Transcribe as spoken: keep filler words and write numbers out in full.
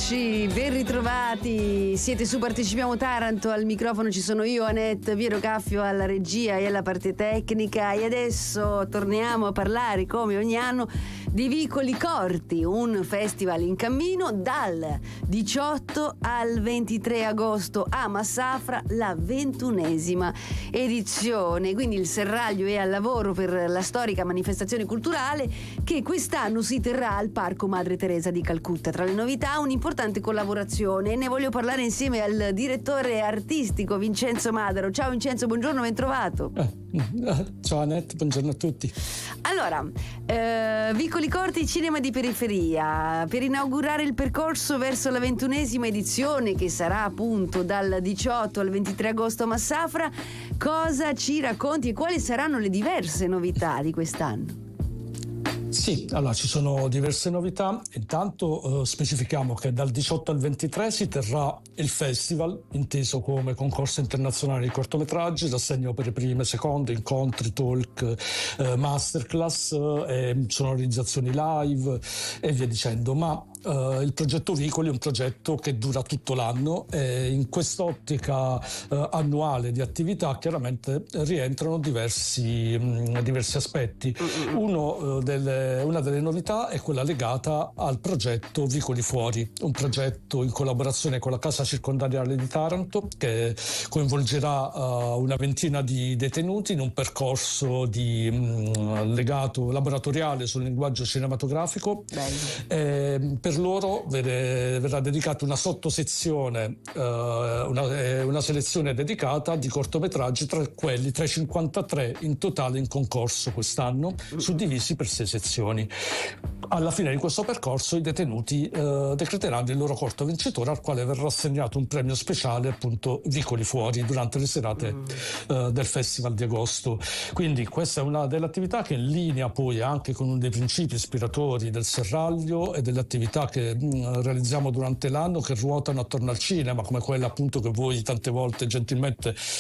Eccoci, ben ritrovati. Siete su Partecipiamo Taranto, al microfono ci sono io, Annette, Piero Caffio alla regia e alla parte tecnica, e adesso torniamo a parlare, come ogni anno, di Vicoli Corti, un festival in cammino dal diciotto al ventitré agosto a Massafra, la ventunesima edizione. Quindi il serraglio è al lavoro per la storica manifestazione culturale che quest'anno si terrà al Parco Madre Teresa di Calcutta. Tra le novità un'importante collaborazione, e ne voglio parlare insieme al direttore artistico Vincenzo Madaro. Ciao Vincenzo, buongiorno, ben trovato. Eh, ciao Annette, buongiorno a tutti. Allora, eh, Vicoli Corti, cinema di periferia, per inaugurare il percorso verso la ventunesima edizione, che sarà appunto dal diciotto al ventitré agosto a Massafra, cosa ci racconti e quali saranno le diverse novità di quest'anno? Sì, allora ci sono diverse novità. Intanto eh, specifichiamo che dal diciotto al ventitré si terrà il festival, inteso come concorso internazionale di cortometraggi, rassegna opere prime, seconde, incontri, talk, eh, masterclass, eh, sonorizzazioni live e via dicendo. Ma Uh, il progetto Vicoli è un progetto che dura tutto l'anno, e in quest'ottica uh, annuale di attività chiaramente rientrano diversi, mh, diversi aspetti. Uno, uh, delle, una delle novità è quella legata al progetto Vicoli Fuori, un progetto in collaborazione con la Casa Circondariale di Taranto che coinvolgerà uh, una ventina di detenuti in un percorso di, mh, legato laboratoriale sul linguaggio cinematografico. E, per loro verrà dedicata una sottosezione, eh, una, una selezione dedicata di cortometraggi, tra quelli, tra i cinquantatré in totale in concorso quest'anno, suddivisi per sei sezioni. Alla fine di questo percorso i detenuti eh, decreteranno il loro corto vincitore, al quale verrà assegnato un premio speciale, appunto Vicoli Fuori, durante le serate mm. eh, del Festival di agosto. Quindi questa è una delle attività che è in linea poi anche con uno dei principi ispiratori del serraglio e delle attività che mh, realizziamo durante l'anno, che ruotano attorno al cinema, come quella appunto che voi tante volte gentilmente